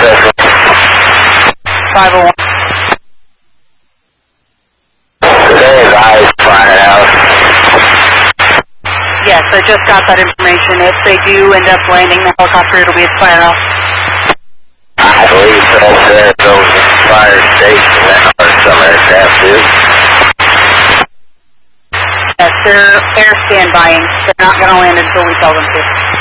501. Today is eyes flying out. Yes, I just got that information. If they do end up landing the helicopter, it'll be at Firehouse. I believe so, sir. Those fire station that are some aircraft too. Yes, they're air standbying. They're not going to land until we tell them to.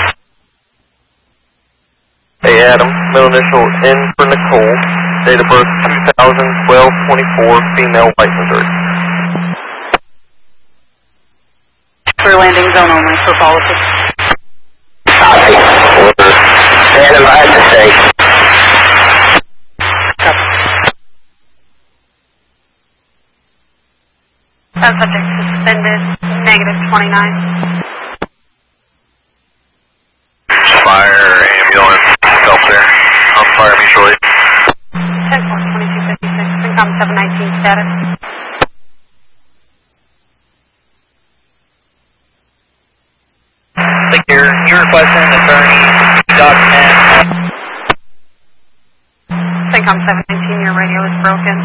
Hey Adam, middle initial N for Nicole, date of birth 2012-24, female, white Missouri. For landing zone only for policy. Copy. We're standing by at the station. Copy. Subject suspended, -29. Fire ambulance, help there. On fire mutually. 10-4-2256, Syncom 719 status. You're requesting attorney document. Syncom 719, your radio is broken.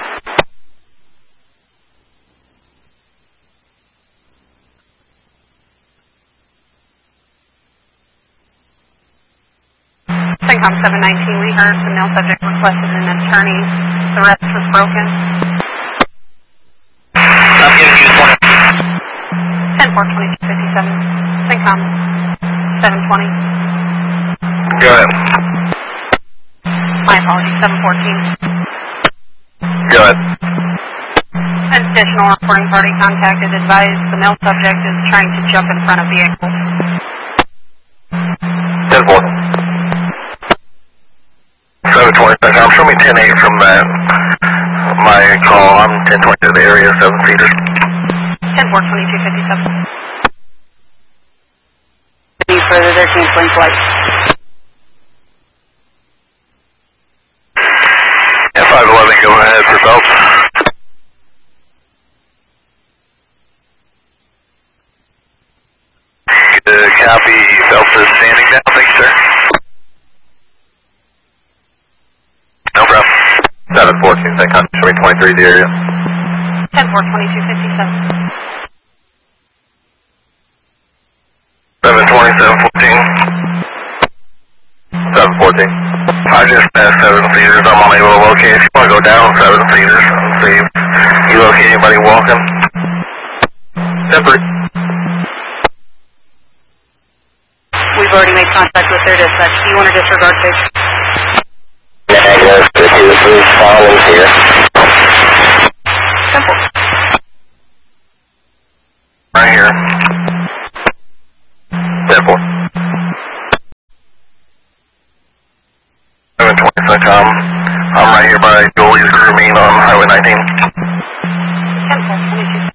Syncom 719, we heard the male subject requested an attorney. The rest was broken. I'm giving you 10-4-2257, Syncom 720. Go ahead. My apologies, 714. Go ahead. Additional reporting party contacted, advised the male subject is trying to jump in front of vehicle. 10-4. 720, show me 10-8 from that. My call, I'm 10-20 to the area, 7-seater. 10-4-2257. Any further, they're canceling flights. Yeah, 511, go ahead for Phelps. Copy, Phelps is standing down, thank you, sir. No problem. 714, thank you, show me 23 the area. 10-4-2257. 720, 714. 714. I just passed 7-seaters. I'm unable to locate. If you want to go down 7-seaters and see if you locate anybody walking. Temporary. We've already made contact with their dispatch. Do you want to disregard case? Negative, the two approved problems here. Simple. Right here. 10-4. 720, I'm right here by Goalie's Grooming on Highway 19. 10-4-2257.